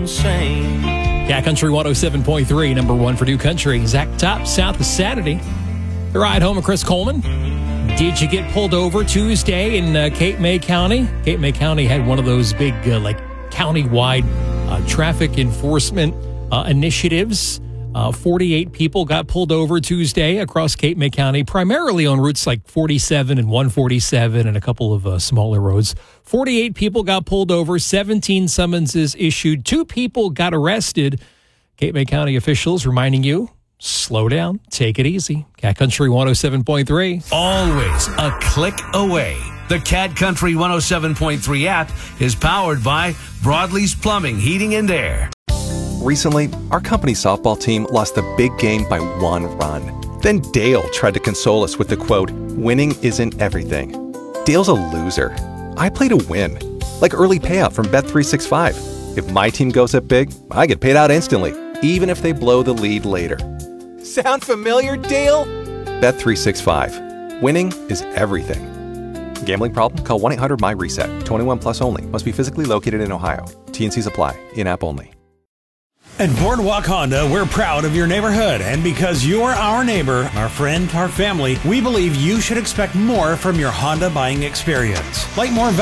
insane. Cat Country 107.3, number one for New Country. Zach Top, south of Saturday. The ride home of Chris Coleman. Did you get pulled over Tuesday in Cape May County? Cape May County had one of those big, county-wide traffic enforcement initiatives. 48 people got pulled over Tuesday across Cape May County, primarily on routes like 47 and 147 and a couple of smaller roads. 48 people got pulled over, 17 summonses issued, 2 people got arrested. Cape May County officials reminding you, slow down, take it easy. Cat Country 107.3. Always a click away. The Cat Country 107.3 app is powered by Broadleaf's Plumbing, Heating, and Air. Recently, our company softball team lost the big game by 1 run. Then Dale tried to console us with the quote, "Winning isn't everything." Dale's a loser. I play to win. Like early payout from Bet365. If my team goes up big, I get paid out instantly, even if they blow the lead later. Sound familiar, Dale? Bet365. Winning is everything. Gambling problem? Call 1-800-MY-RESET. 21 plus only. Must be physically located in Ohio. T&Cs apply. In-app only. At Boardwalk Honda, we're proud of your neighborhood. And because you're our neighbor, our friend, our family, we believe you should expect more from your Honda buying experience. Like more